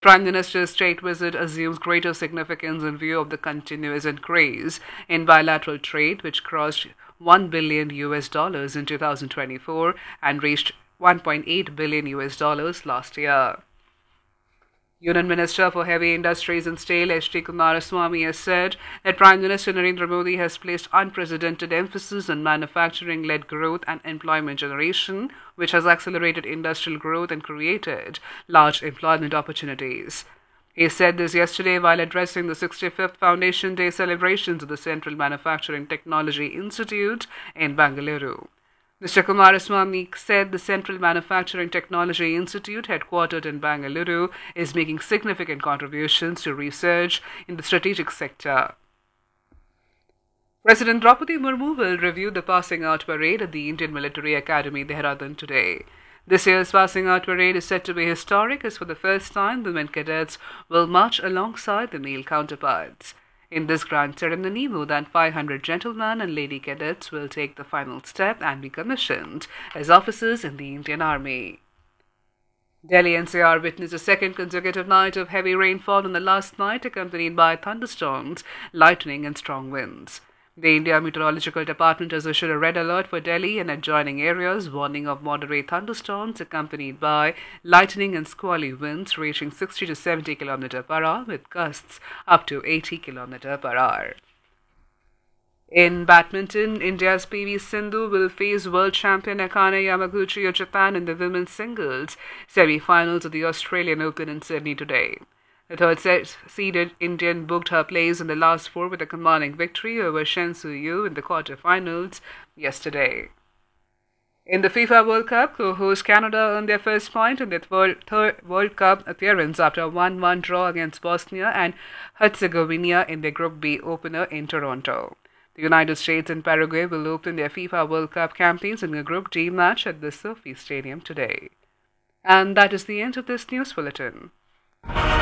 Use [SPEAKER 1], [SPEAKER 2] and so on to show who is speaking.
[SPEAKER 1] Prime Minister's state visit assumes greater significance in view of the continuous increase in bilateral trade, which crossed $1 billion US in 2024 and reached $1.8 billion US last year. Union Minister for Heavy Industries and Steel H.D. Kumaraswamy has said that Prime Minister Narendra Modi has placed unprecedented emphasis on manufacturing-led growth and employment generation, which has accelerated industrial growth and created large employment opportunities. He said this yesterday while addressing the 65th Foundation Day celebrations of the Central Manufacturing Technology Institute in Bangalore. Mr. Kumaraswamy said the Central Manufacturing Technology Institute, headquartered in Bangalore, is making significant contributions to research in the strategic sector. President Draupadi Murmu will review the passing out parade at the Indian Military Academy, Dehradun today. This year's passing out parade is said to be historic, as for the first time, women cadets will march alongside their male counterparts. In this grand ceremony, more than 500 gentlemen and lady cadets will take the final step and be commissioned as officers in the Indian Army. Delhi NCR witnessed a second consecutive night of heavy rainfall on the last night, accompanied by thunderstorms, lightning and strong winds. The India Meteorological Department has issued a red alert for Delhi and adjoining areas, warning of moderate thunderstorms accompanied by lightning and squally winds reaching 60 to 70 km per hour with gusts up to 80 km per hour. In badminton, India's PV Sindhu will face world champion Akane Yamaguchi of Japan in the women's singles semi-finals of the Australian Open in Sydney today. The third-seeded Indian booked her place in the last four with a commanding victory over Shen Su-yu in the quarter-finals yesterday. In the FIFA World Cup, co-host Canada earned their first point in their third World Cup appearance after a 1-1 draw against Bosnia and Herzegovina in their Group B opener in Toronto. The United States and Paraguay will open their FIFA World Cup campaigns in a Group D match at the Sophie Stadium today. And that is the end of this news bulletin.